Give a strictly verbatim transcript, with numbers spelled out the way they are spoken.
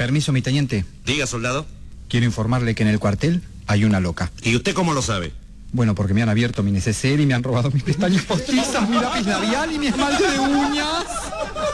Permiso, mi teniente. Diga, soldado. Quiero informarle que en el cuartel hay una loca. ¿Y usted cómo lo sabe? Bueno, porque me han abierto mi neceser y me han robado mis pestañas postizas, mi lápiz labial y mi esmalte de uñas.